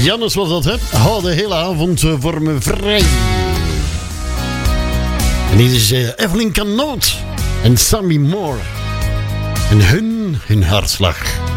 Jannes was dat, hè? Hou de hele avond voor me vrij. En hier is Evelyn Canoot en Sammy Moore. En hun hartslag.